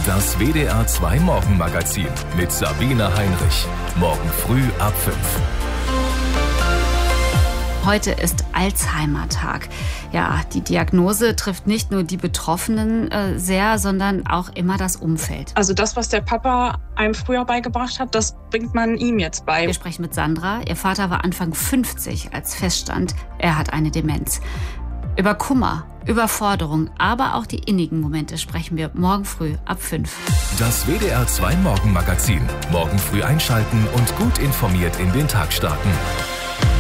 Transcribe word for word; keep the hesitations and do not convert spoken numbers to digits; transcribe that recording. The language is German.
Das W D R zwei Morgenmagazin mit Sabine Heinrich. Morgen früh ab fünf. Heute ist Alzheimer-Tag. Ja, die Diagnose trifft nicht nur die Betroffenen äh, sehr, sondern auch immer das Umfeld. Also das, was der Papa einem früher beigebracht hat, das bringt man ihm jetzt bei. Wir sprechen mit Sandra. Ihr Vater war Anfang fünfzig, als feststand, er hat eine Demenz. Über Kummer, Überforderung, aber auch die innigen Momente sprechen wir morgen früh ab fünf. Das W D R zwei Morgenmagazin. Morgen früh einschalten und gut informiert in den Tag starten.